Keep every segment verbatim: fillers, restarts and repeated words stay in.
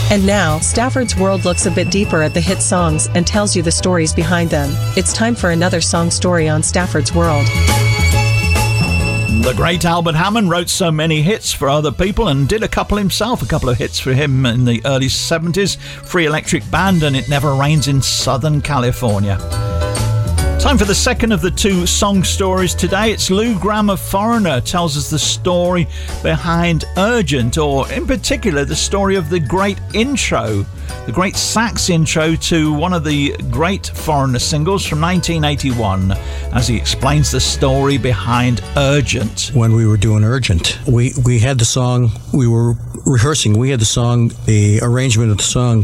And now, Stafford's World looks a bit deeper at the hit songs and tells you the stories behind them. It's time for another song story on Stafford's World. The great Albert Hammond wrote so many hits for other people and did a couple himself, a couple of hits for him in the early seventies, Free Electric Band and It Never Rains in Southern California. Time for the second of the two song stories today. It's Lou Gramm of Foreigner tells us the story behind Urgent, or in particular the story of the great intro, the great sax intro to one of the great Foreigner singles from nineteen eighty-one, as he explains the story behind Urgent. When we were doing Urgent, we, we had the song, we were rehearsing, we had the song, the arrangement of the song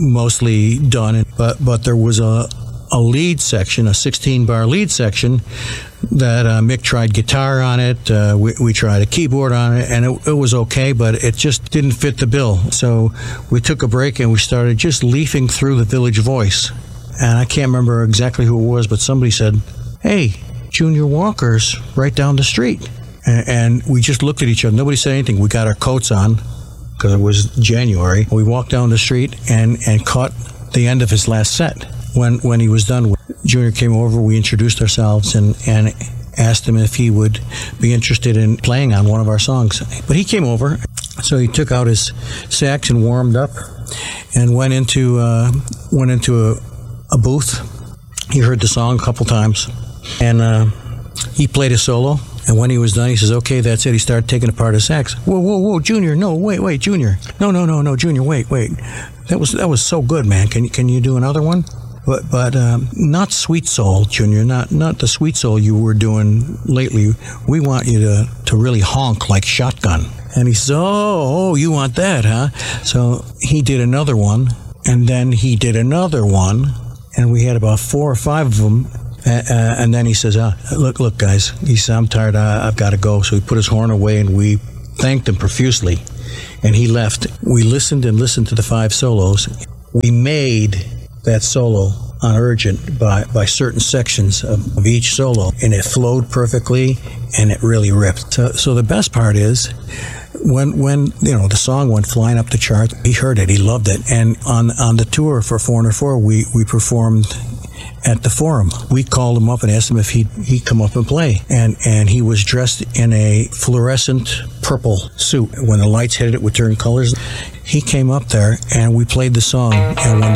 mostly done, but, but there was a a lead section, a sixteen-bar lead section that uh, Mick tried guitar on it, uh, we, we tried a keyboard on it, and it, it was okay, but it just didn't fit the bill. So we took a break and we started just leafing through the Village Voice. And I can't remember exactly who it was, but somebody said, "Hey, Junior Walker's right down the street." And, and we just looked at each other. Nobody said anything. We got our coats on because it was January. We walked down the street and, and caught the end of his last set. When when he was done, Junior came over, we introduced ourselves and, and asked him if he would be interested in playing on one of our songs. But he came over, so he took out his sax and warmed up and went into uh, went into a, a booth. He heard the song a couple times, and uh, he played a solo. And when he was done, he says, "Okay, that's it." He started taking apart his sax. Whoa, whoa, whoa, Junior! No, wait, wait, Junior! No, no, no, no, Junior! Wait, wait! That was that was so good, man. Can can you do another one? But but um, not Sweet Soul, Junior, not not the Sweet Soul you were doing lately. We want you to, to really honk like Shotgun. And he says, oh, oh, you want that, huh? So he did another one, and then he did another one, and we had about four or five of them. Uh, uh, and then he says, uh, look, look, guys, he said, I'm tired, I, I've got to go. So he put his horn away, and we thanked him profusely. And he left. We listened and listened to the five solos. We made that solo on Urgent by, by certain sections of, of each solo, and it flowed perfectly, and it really ripped. So, so the best part is when when you know the song went flying up the charts, he heard it, he loved it, and on on the tour for Foreigner four, we we performed at the Forum. We called him up and asked him if he'd, he'd come up and play. And and he was dressed in a fluorescent purple suit. When the lights hit it, it would turn colors. He came up there and we played the song. And when